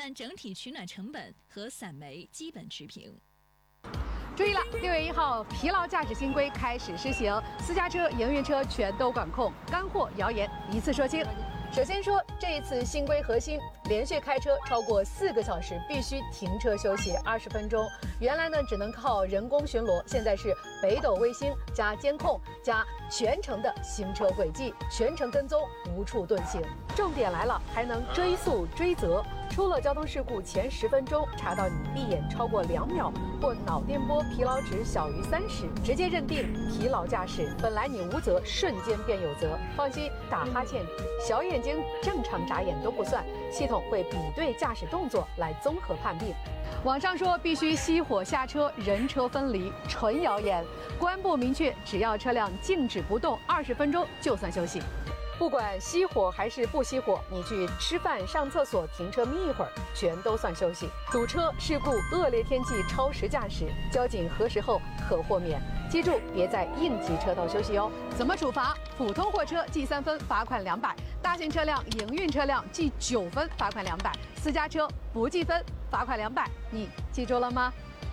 但整体取暖成本和散煤基本持平。 注意了，6月1号，疲劳驾驶新规开始施行，私家车、营运车全都管控，干货谣言一次说清。首先说，这一次新规核心，连续开车超过4个小时必须停车休息20分钟。原来呢只能靠人工巡逻，现在是北斗卫星加监控加全程的行车轨迹，全程跟踪，无处遁形。重点来了，还能追诉追责。出了交通事故前10分钟查到你闭眼超过2秒或脑电波疲劳值小于30，直接认定疲劳驾驶。本来你无责，瞬间变有责。放心，打哈欠、小眼睛正常眨眼都不算，系统会比对驾驶动作来综合判定。网上说必须熄火下车，人车分离，纯谣言。公安部明确，只要车辆静止不动20分钟就算休息。不管熄火还是不熄火，你去吃饭、上厕所、停车眯一会儿，全都算休息。堵车、事故、恶劣天气超时驾驶，交警核实后可豁免。记住，别在应急车道休息哦。怎么处罚？普通货车记3分，罚款200；大型车辆、营运车辆记9分，罚款200；私家车不记分，罚款200。你记住了吗？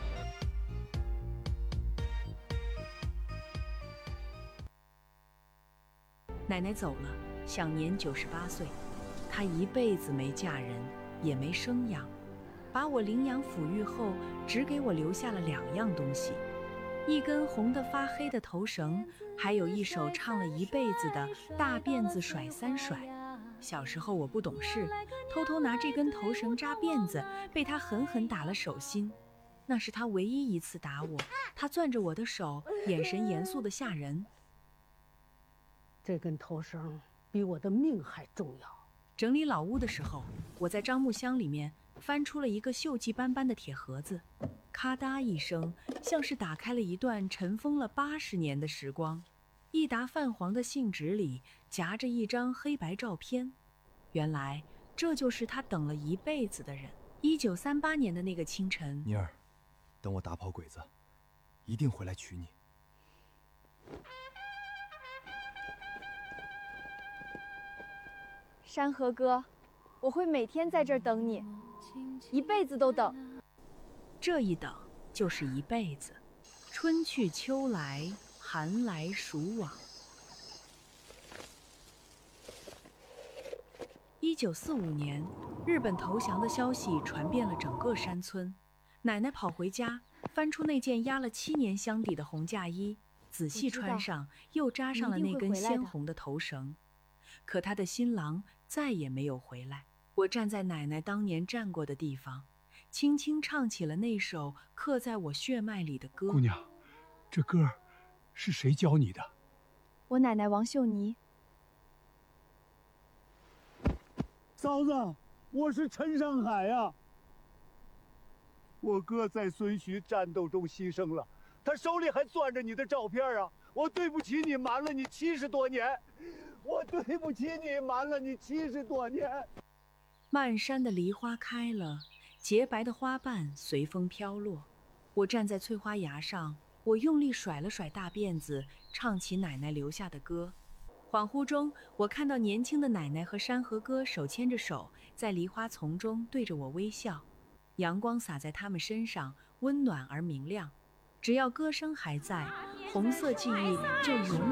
奶奶走了，享年98岁。她一辈子没嫁人，也没生养，把我领养抚育后，只给我留下了2样东西：一根红得发黑的头绳，还有一首唱了一辈子的大辫子甩3甩。小时候我不懂事，偷偷拿这根头绳扎辫子，被她狠狠打了手心。那是她唯一一次打我，她攥着我的手，眼神严肃得吓人。 这根头绳比我的命还重要。 整理老屋的时候，我在樟木箱里面翻出了一个锈迹斑斑的铁盒子，咔嗒一声，像是打开了一段尘封了80年的时光。一沓泛黄的信纸里夹着一张黑白照片，原来这就是他等了一辈子的人。1938年的那个清晨， 妮儿，等我打跑鬼子，一定回来娶你。 山河哥，我会每天在这儿等你，一辈子都等。 这一等就是一辈子，春去秋来，寒来暑往。1945年，日本投降的消息传遍了整个山村。奶奶跑回家，翻出那件压了7年箱底的红嫁衣，仔细穿上，又扎上了那根鲜红的头绳。可她的新郎再也没有回来。我站在奶奶当年站过的地方，轻轻唱起了那首刻在我血脉里的歌。 姑娘，这歌是谁教你的？ 我奶奶王秀妮。 嫂子，我是陈上海呀。我哥在孙徐战斗中牺牲了，他手里还攥着你的照片啊！我对不起你，瞒了你70多年。我对不起你，瞒了你70多年。 漫山的梨花开了，洁白的花瓣随风飘落。我站在翠花崖上，我用力甩了甩大辫子，唱起奶奶留下的歌。恍惚中，我看到年轻的奶奶和山河哥手牵着手，在梨花丛中对着我微笑。阳光洒在他们身上，温暖而明亮。只要歌声还在，红色记忆就永远